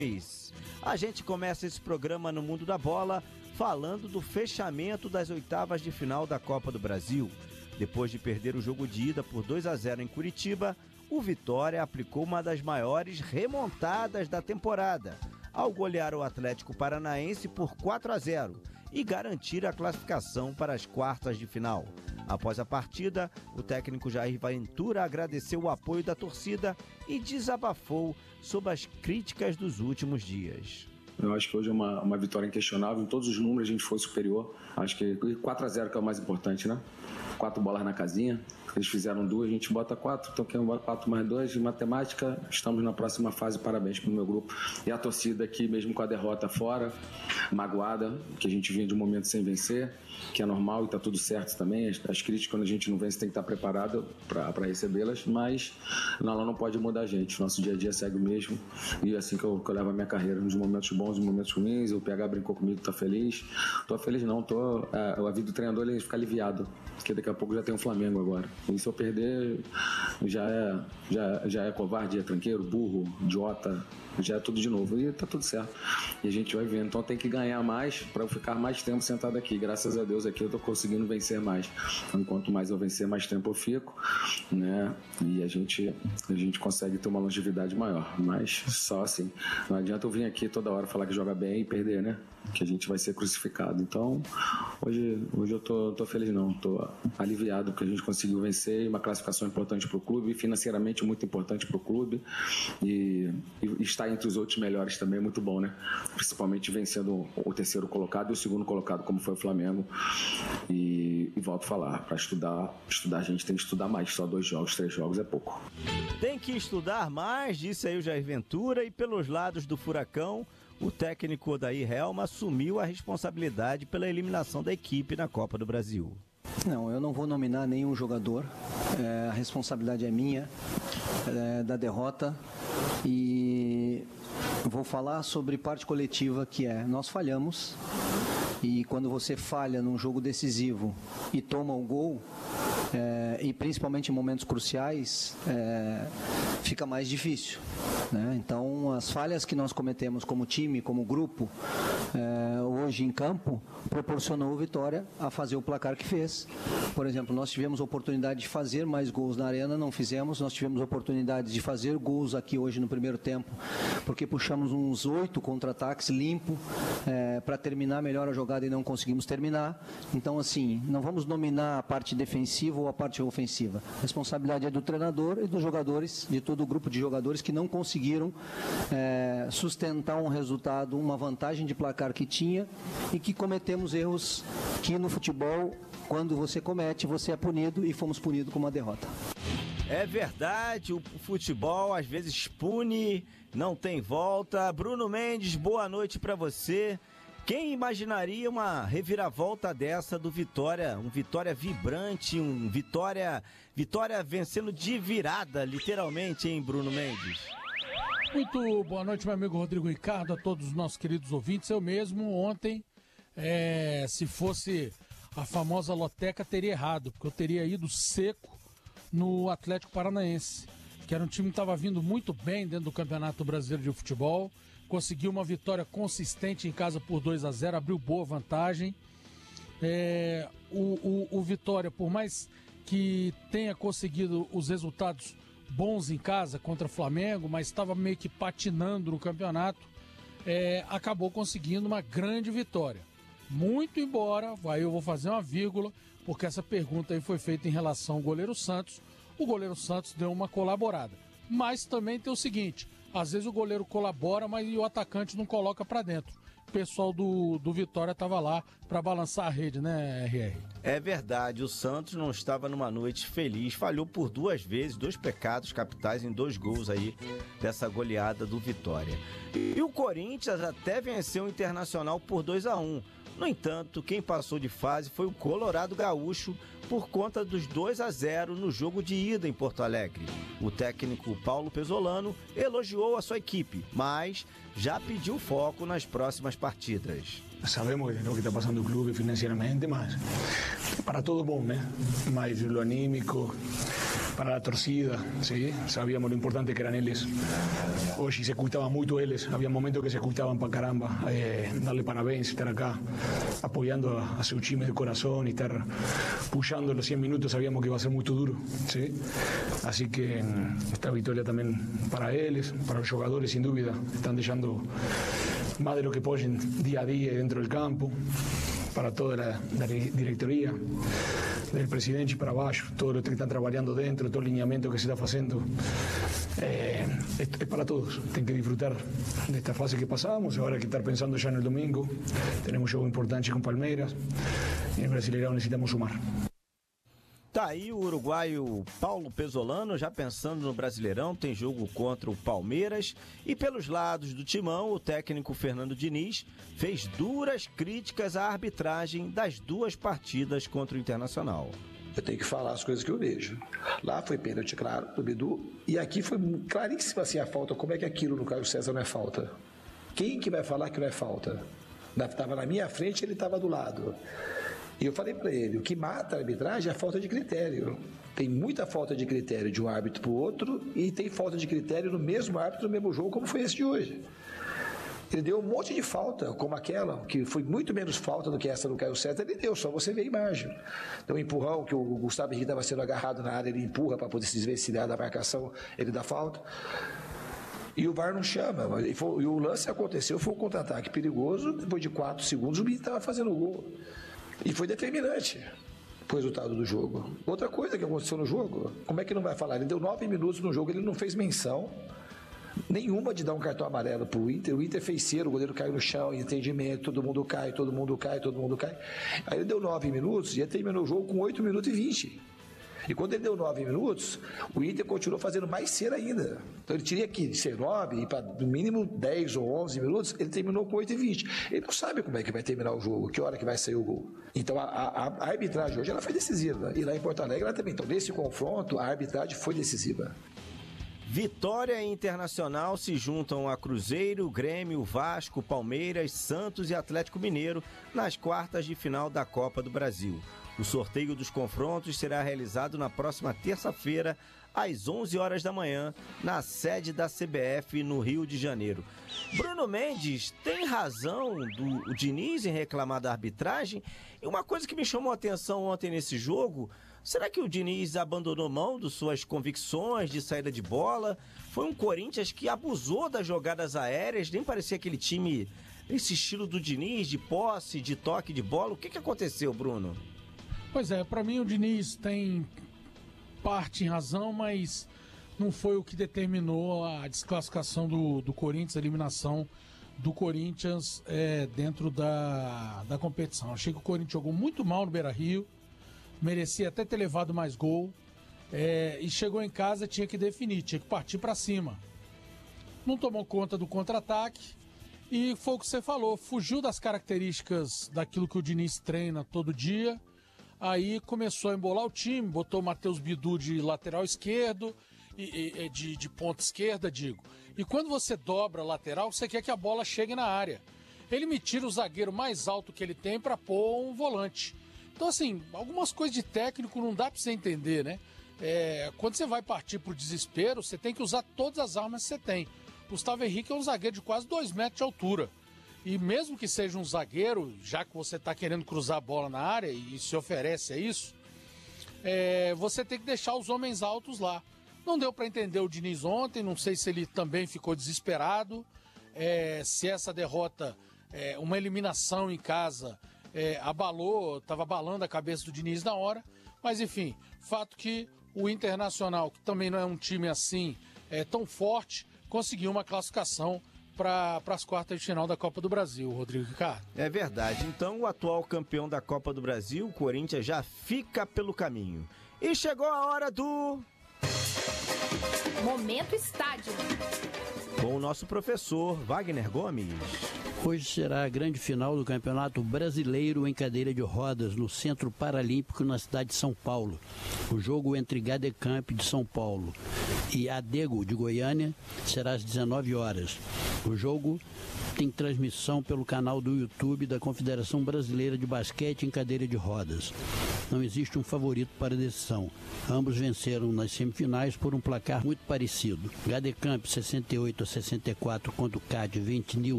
A gente começa esse programa no Mundo da Bola falando do fechamento das oitavas de final da Copa do Brasil. Depois de perder o jogo de ida por 2-0 em Curitiba, o Vitória aplicou uma das maiores remontadas da temporada, ao golear o Atlético Paranaense por 4-0 e garantir a classificação para as quartas de final. Após a partida, o técnico Jair Ventura agradeceu o apoio da torcida e desabafou sobre as críticas dos últimos dias. Eu acho que hoje é uma vitória inquestionável. Em todos os números a gente foi superior. Acho que 4-0 que é o mais importante, né? 4 bolas na casinha. Eles fizeram 2, a gente bota 4. Então quem bota 4 mais 2 de matemática, estamos na próxima fase. Parabéns pro meu grupo. E a torcida aqui, mesmo com a derrota fora, magoada, que a gente vinha de um momento sem vencer, que é normal e tá tudo certo também. As críticas, quando a gente não vence, tem que estar preparado para recebê-las, mas ela não pode mudar a gente. Nosso dia a dia segue o mesmo. E é assim que eu levo a minha carreira, nos momentos bons, nos momentos ruins. O PH brincou comigo, tá feliz. Tô feliz não, a vida do treinador ele fica aliviado, porque daqui a pouco já tem um Flamengo agora. E se eu perder, já é covarde, é tranqueiro, burro, idiota, já é tudo de novo. E tá tudo certo. E a gente vai vendo. Então tem que ganhar mais para eu ficar mais tempo sentado aqui. Graças a Deus aqui eu tô conseguindo vencer mais. Então, quanto mais eu vencer, mais tempo eu fico, né? E a gente consegue ter uma longevidade maior. Mas só assim. Não adianta eu vir aqui toda hora falar que joga bem e perder, né? Que a gente vai ser crucificado. Então, hoje eu tô feliz não. Tô aliviado que a gente conseguiu vencer. Uma classificação importante pro clube, financeiramente muito importante pro clube. E estar entre os outros melhores também é muito bom, né? Principalmente vencendo o terceiro colocado e o segundo colocado, como foi o Flamengo. E volto a falar, para estudar a gente tem que estudar mais. Só 2 jogos, 3 jogos é pouco. Tem que estudar mais, disse aí o Jair Ventura. E pelos lados do Furacão, o técnico Odair Helma assumiu a responsabilidade pela eliminação da equipe na Copa do Brasil. Não, eu não vou nominar nenhum jogador. A responsabilidade é minha, da derrota. E vou falar sobre parte coletiva, que nós falhamos. E quando você falha num jogo decisivo e toma o gol, e principalmente em momentos cruciais, fica mais difícil, né? Então, as falhas que nós cometemos como time, como grupo, hoje em campo, proporcionou o Vitória a fazer o placar que fez. Por exemplo, nós tivemos oportunidade de fazer mais gols na Arena, não fizemos. Nós tivemos oportunidade de fazer gols aqui hoje no primeiro tempo, porque puxamos uns 8 contra-ataques limpo para terminar melhor a jogada e não conseguimos terminar. Então, assim, não vamos nominar a parte defensiva ou a parte ofensiva. A responsabilidade é do treinador e dos jogadores, de todo o grupo de jogadores que não conseguiram sustentar um resultado, uma vantagem de placar que tinha, e que cometemos erros que no futebol, quando você comete, você é punido, e fomos punidos com uma derrota. É verdade, o futebol às vezes pune, não tem volta. Bruno Mendes, boa noite pra você. Quem imaginaria uma reviravolta dessa do Vitória? Um Vitória vibrante, um Vitória vencendo de virada, literalmente, hein, Bruno Mendes? Muito boa noite, meu amigo Rodrigo Ricardo, a todos os nossos queridos ouvintes. Eu mesmo, ontem, se fosse a famosa loteca, teria errado, porque eu teria ido seco no Atlético Paranaense, que era um time que estava vindo muito bem dentro do Campeonato Brasileiro de Futebol, conseguiu uma vitória consistente em casa por 2-0, abriu boa vantagem. O Vitória, por mais que tenha conseguido os resultados bons em casa contra o Flamengo, mas estava meio que patinando no campeonato, acabou conseguindo uma grande vitória. Muito embora, aí eu vou fazer uma vírgula, porque essa pergunta aí foi feita em relação ao goleiro Santos. O goleiro Santos deu uma colaborada. Mas também tem o seguinte, às vezes o goleiro colabora, mas o atacante não coloca pra dentro. O pessoal do Vitória estava lá para balançar a rede, né, RR? É verdade, o Santos não estava numa noite feliz, falhou por 2 vezes, 2 pecados capitais em 2 gols aí dessa goleada do Vitória. E o Corinthians até venceu o Internacional por 2-1. No entanto, quem passou de fase foi o Colorado Gaúcho por conta dos 2-0 no jogo de ida em Porto Alegre. O técnico Paulo Pesolano elogiou a sua equipe, mas já pediu foco nas próximas partidas. Sabemos o que está passando no clube financeiramente, mas para todo bom, né? Mas o anímico, para la torcida, ¿sí? Sabíamos lo importante que eran ellos. Hoy se escuchaban mucho ellos, había momentos que se escuchaban para caramba. Darle parabéns, estar acá apoyando a su time de corazón y estar pushando los 100 minutos, sabíamos que iba a ser muy duro, ¿sí? Así que esta victoria también para ellos, para los jugadores, sin duda, están dejando más de lo que pueden día a día dentro del campo, para toda la diretoria, del presidente para abaixo, todos los que están trabajando dentro, todo el lineamiento que se está haciendo. Es para todos, tienen que disfrutar de esta fase que pasamos, ahora hay que estar pensando ya en el domingo, tenemos un juego importante con Palmeiras, y en el Brasileirão necesitamos sumar. Tá aí o uruguaio Paulo Pesolano já pensando no Brasileirão, tem jogo contra o Palmeiras. E pelos lados do timão, o técnico Fernando Diniz fez duras críticas à arbitragem das duas partidas contra o Internacional. Eu tenho que falar as coisas que eu vejo. Lá foi pênalti claro do Bidu, e aqui foi claríssima assim a falta. Como é que aquilo no Caio César não é falta? Quem que vai falar que não é falta? Estava na minha frente, ele estava do lado. E eu falei para ele, o que mata a arbitragem é a falta de critério. Tem muita falta de critério de um árbitro para o outro e tem falta de critério no mesmo árbitro, no mesmo jogo, como foi esse de hoje. Ele deu um monte de falta, como aquela, que foi muito menos falta do que essa do Caio César, ele deu, só você vê a imagem. Então o empurrão, que o Gustavo Henrique estava sendo agarrado na área, ele empurra para poder se desvencilhar da marcação, ele dá falta. E o VAR não chama. E o lance aconteceu, foi um contra-ataque perigoso, depois de 4 segundos o menino estava fazendo o gol. E foi determinante o resultado do jogo. Outra coisa que aconteceu no jogo, como é que não vai falar? Ele deu 9 minutos no jogo, ele não fez menção nenhuma de dar um cartão amarelo para o Inter fez cera, o goleiro caiu no chão, entendimento, todo mundo cai. Aí ele deu 9 minutos e ele terminou o jogo com 8 minutos e 20. E quando ele deu 9 minutos, o Inter continuou fazendo mais cera ainda. Então ele teria que ser 9 e para no mínimo 10 ou 11 minutos, ele terminou com 8 e 20. Ele não sabe como é que vai terminar o jogo, que hora que vai sair o gol. Então a arbitragem hoje ela foi decisiva. E lá em Porto Alegre ela também. Então nesse confronto, a arbitragem foi decisiva. Vitória e Internacional se juntam a Cruzeiro, Grêmio, Vasco, Palmeiras, Santos e Atlético Mineiro nas quartas de final da Copa do Brasil. O sorteio dos confrontos será realizado na próxima terça-feira, às 11 horas da manhã, na sede da CBF, no Rio de Janeiro. Bruno Mendes, tem razão do Diniz em reclamar da arbitragem? E uma coisa que me chamou a atenção ontem nesse jogo, será que o Diniz abandonou mão de suas convicções de saída de bola? Foi um Corinthians que abusou das jogadas aéreas, nem parecia aquele time, esse estilo do Diniz, de posse, de toque de bola. O que aconteceu, Bruno? Pois é, para mim o Diniz tem parte em razão, mas não foi o que determinou a desclassificação do Corinthians, a eliminação do Corinthians dentro da competição. Achei que o Corinthians jogou muito mal no Beira-Rio, merecia até ter levado mais gol, e chegou em casa, tinha que definir, tinha que partir para cima. Não tomou conta do contra-ataque e foi o que você falou, fugiu das características daquilo que o Diniz treina todo dia. Aí começou a embolar o time, botou o Matheus Bidu de lateral esquerdo, de ponta esquerda, digo. E quando você dobra a lateral, você quer que a bola chegue na área. Ele me tira o zagueiro mais alto que ele tem para pôr um volante. Então, assim, algumas coisas de técnico não dá para você entender, né? Quando você vai partir pro desespero, você tem que usar todas as armas que você tem. Gustavo Henrique é um zagueiro de quase 2 metros de altura. E mesmo que seja um zagueiro, já que você está querendo cruzar a bola na área e se oferece a isso, você tem que deixar os homens altos lá. Não deu para entender o Diniz ontem, não sei se ele também ficou desesperado, se essa derrota, uma eliminação em casa, estava abalando a cabeça do Diniz na hora, mas enfim, fato que o Internacional, que também não é um time assim tão forte, conseguiu uma classificação para as quartas de final da Copa do Brasil, Rodrigo Ricardo. É verdade. Então, o atual campeão da Copa do Brasil, o Corinthians, já fica pelo caminho. E chegou a hora do... Momento Estádio. Com o nosso professor Wagner Gomes. Hoje será a grande final do Campeonato Brasileiro em cadeira de rodas no Centro Paralímpico na cidade de São Paulo. O jogo entre Gadecamp de São Paulo e Adego de Goiânia será às 19 horas. O jogo tem transmissão pelo canal do YouTube da Confederação Brasileira de Basquete em Cadeira de Rodas. não existe um favorito para a decisão. Ambos venceram nas semifinais por um placar muito parecido. Gadecamp 68-64 contra o CAD 20